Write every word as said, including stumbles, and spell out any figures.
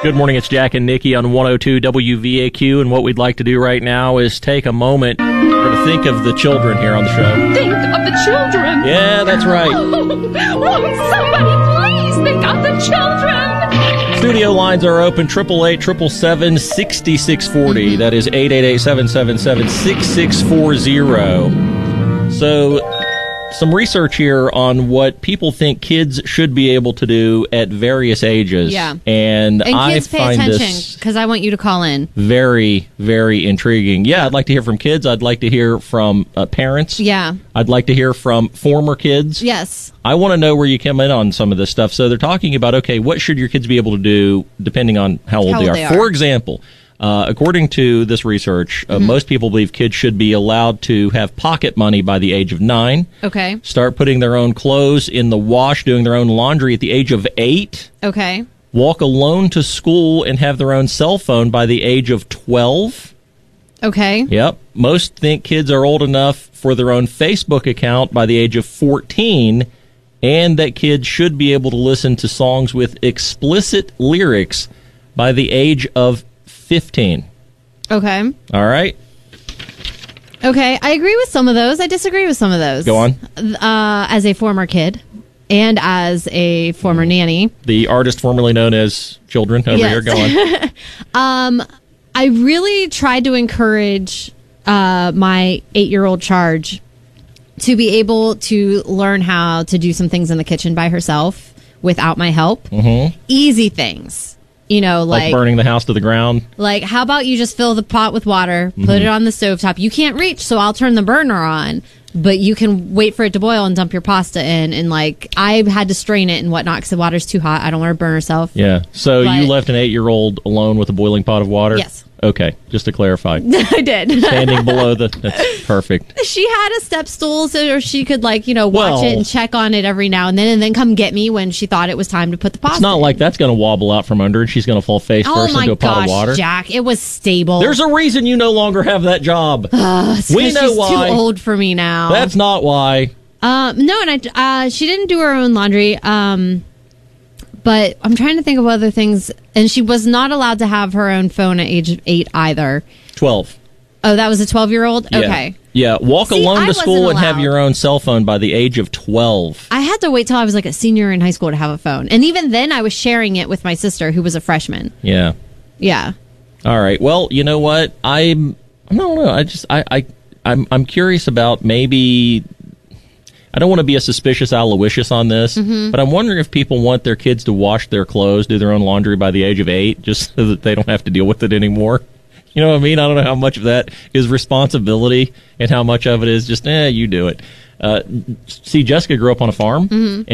Good morning, it's Jack and Nikki on one oh two W V A Q, and what we'd like to do right now is take a moment to think of the children here on the show. Think of the children? Yeah, that's right. Oh, won't somebody please think of the children? Studio lines are open, eight eight eight, seven seven, six six four zero. That is eight eight eight, seven seven seven, six six four zero. So, some research here on what people think kids should be able to do at various ages. Yeah. And, And I kids pay find attention, this because I want you to call in. very, very intriguing. Yeah, I'd like to hear from kids. I'd like to hear from uh, parents. Yeah. I'd like to hear from former kids. Yes. I want to know where you come in on some of this stuff. So they're talking about, okay, what should your kids be able to do depending on how old, How they, old are. they are. For example, uh, according to this research, uh, Mm-hmm. most people believe kids should be allowed to have pocket money by the age of nine. Okay. Start putting their own clothes in the wash, doing their own laundry at the age of eight. Okay. Walk alone to school and have their own cell phone by the age of twelve. Okay. Yep. Most think kids are old enough for their own Facebook account by the age of fourteen, and that kids should be able to listen to songs with explicit lyrics by the age of fifteen. Okay. All right? Okay. I agree with some of those. I disagree with some of those. Go on. Uh, as a former kid and as a former nanny. The artist formerly known as Children over Yes. here. Go on. Um, I really tried to encourage uh, my eight-year-old Charge to be able to learn how to do some things in the kitchen by herself without my help. Mm-hmm. Easy things. You know, Like, like, burning the house to the ground. like how about you just fill the pot with water, put it on the stovetop. You can't reach, so I'll turn the burner on. But you can wait for it to boil and dump your pasta in. And, like, I had to strain it and whatnot because the water's too hot. I don't want her to burn herself. Yeah. So But- you left an eight-year-old alone with a boiling pot of water? Yes. Okay. Just to clarify. I did. Standing below the... That's perfect. She had a step stool so she could, like, you know, watch Well- it and check on it every now and then and then come get me when she thought it was time to put the pasta It's not in. like that's going to wobble out from under and she's going to fall face Oh, first my into a pot gosh, of water. Jack. It was stable. There's a reason you no longer have that job. It's we 'cause know she's why. too old for me now. That's not why. Um, no, and I, uh, she didn't do her own laundry. Um, but I'm trying to think of other things. And she was not allowed to have her own phone at age eight either. twelve. Oh, that was a twelve year old? Yeah. Okay. Yeah. Walk See, alone I to wasn't school and have allowed. your own cell phone by the age of twelve. I had to wait till I was like a senior in high school to have a phone. And even then I was sharing it with my sister who was a freshman. Yeah. Yeah. All right. Well, you know what? I'm. I don't know. I just. I. I I'm. I'm curious about maybe. I don't want to be a suspicious Aloysius on this, Mm-hmm. but I'm wondering if people want their kids to wash their clothes, do their own laundry by the age of eight, just so that they don't have to deal with it anymore. You know what I mean? I don't know how much of that is responsibility and how much of it is just, eh, you do it. Uh, see, Jessica grew up on a farm. Mm-hmm.